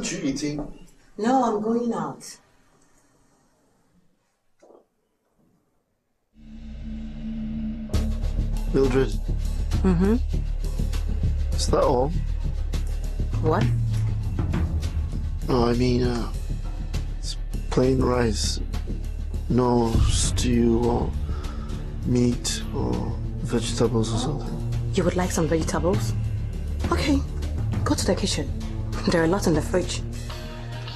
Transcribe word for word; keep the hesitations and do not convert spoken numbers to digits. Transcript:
Aren't you eating? No, I'm going out. Mildred. Mm-hmm. Is that all? What? Oh, I mean, uh, it's plain rice. No stew or meat or vegetables or something. You would like some vegetables? Okay, go to the kitchen. There are a lot in the fridge.